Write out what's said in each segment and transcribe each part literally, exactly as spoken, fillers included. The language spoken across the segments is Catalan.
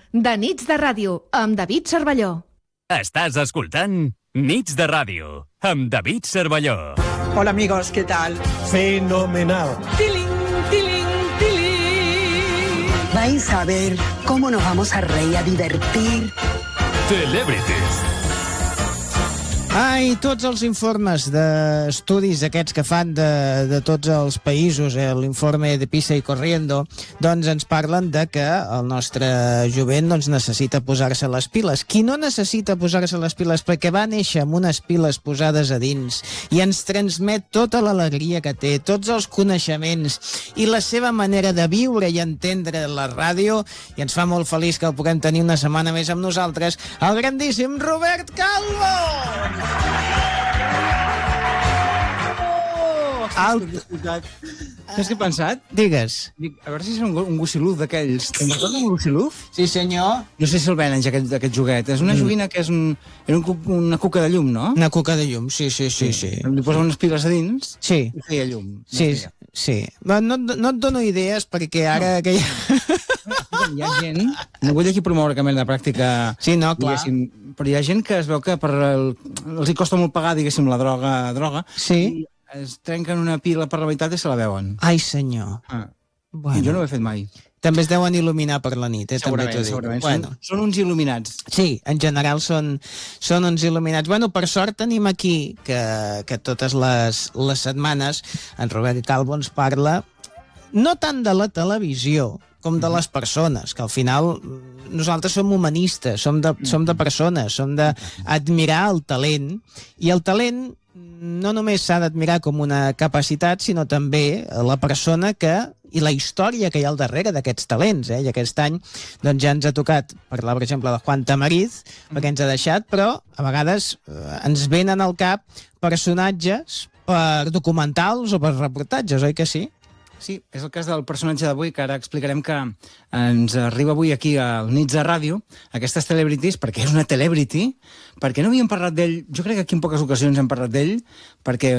de Nits de Ràdio, amb David Cervelló. Estàs escoltant Nits de Ràdio, amb David Cervelló. Hola amigos, ¿qué tal? Fenomenal. Tiling, tiling, tiling. Vais a ver cómo nos vamos a reír, a divertir. Celebrities. Ai, tots els informes d'estudis aquests que fan de, de tots els països, eh, l'informe de Pisa i Corriendo, doncs ens parlen de que el nostre jovent doncs, necessita posar-se les piles. Qui no necessita posar-se les piles perquè va néixer amb unes piles posades a dins i ens transmet tota l'alegria que té, tots els coneixements i la seva manera de viure i entendre la ràdio, i ens fa molt feliç que el puguem tenir una setmana més amb nosaltres, el grandíssim Robert Calvo! Alt. Saps què he pensat? Digues. Dic, a veure si és un, un gossiluz d'aquells. Te'n recordes un gossiluz? Sí, senyor. No sé si el venen, ja, aquest, aquest joguet. És una Mm. joguina que és un, era un, cu- una cuca de llum, no? Una cuca de llum, sí, sí, sí. sí. Li posa unes piles a dins Sí, i feia llum. No sí, feia. sí. No, no, no et dono idees perquè ara... No. Que hi... Escolta, hi ha gent... No vull aquí promoure cap mena de pràctica... Sí, no, clar. diguéssim, però hi ha gent que es veu que per el, els hi costa molt pagar, diguéssim, la droga, droga Sí. i es trenquen una pila per la meitat i se la veuen. Ai, senyor. Ah. Bueno. Jo no ho he fet mai. També es deuen il·luminar per la nit, eh? També Segurament, t'ho dic. segurament. Bueno. Són, són uns il·luminats. Sí, en general són, són uns il·luminats. Bueno, per sort tenim aquí que, que totes les, les setmanes en Robert Calvo ens parla no tant de la televisió com de les persones, que al final nosaltres som humanistes, som de, som de persones, som d'admirar el talent, i el talent no només s'ha d'admirar com una capacitat, sinó també la persona que i la història que hi ha al darrere d'aquests talents, eh? I aquest any doncs ja ens ha tocat parlar, per exemple, de Juan Tamariz, perquè ens ha deixat, però a vegades eh, ens venen al cap personatges per documentals o per reportatges, oi que sí? Sí, és el cas del personatge d'avui, que ara explicarem, que ens arriba avui aquí al Nits de Ràdio, aquestes celebrities, perquè és una celebrity, perquè no havíem parlat d'ell, jo crec que aquí en poques ocasions hem parlat d'ell, perquè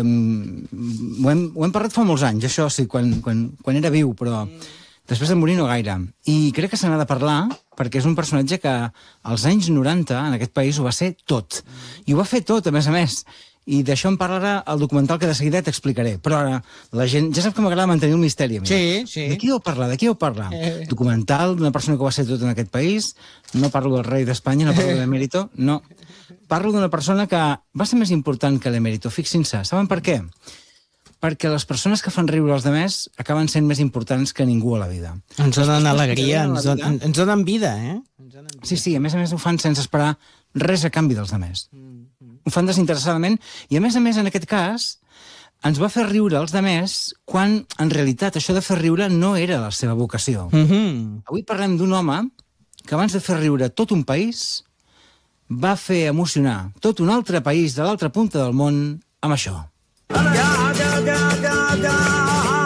mm, ho, hem, ho hem parlat fa molts anys, això sí, quan, quan, quan era viu, però després de morir no gaire. I crec que se n'ha de parlar, perquè és un personatge que als anys noranta, en aquest país, ho va ser tot. I ho va fer tot, a més a més. I d'això en parlarà el documental que de seguida t'explicaré. Però ara, la gent... Ja sap que m'agrada mantenir el misteri, a mi. Sí, sí. De qui heu parlat? De qui heu parlat? Eh. Documental d'una persona que ho va ser tot en aquest país. No parlo del rei d'Espanya, no parlo de l'emèrito. No. Parlo d'una persona que va ser més important que l'emèrito. Fixin-se. Saben per què? Perquè les persones que fan riure els demés acaben sent més importants que ningú a la vida. Ens donen alegria, ens donen, ens donen vida, eh? Ens donen vida. Sí, sí, a més a més ho fan sense esperar res a canvi dels demés. Ho fan desinteressadament i, a més a més, en aquest cas, ens va fer riure els demés quan, en realitat, això de fer riure no era la seva vocació. Mm-hmm. Avui parlem d'un home que abans de fer riure tot un país va fer emocionar tot un altre país de l'altra punta del món amb això. Da, da, da, da, da.